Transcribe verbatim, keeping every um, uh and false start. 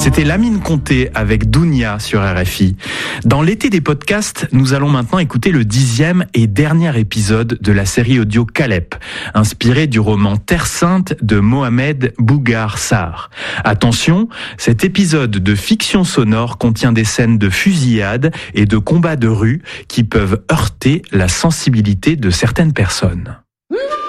C'était Lamine Conté avec Dounia sur R F I. Dans l'été des podcasts, nous allons maintenant écouter le dixième et dernier épisode de la série audio Calep, inspiré du roman Terre Sainte de Mohamed Bougar Sarr. Attention, cet épisode de fiction sonore contient des scènes de fusillade et de combats de rue qui peuvent heurter la sensibilité de certaines personnes.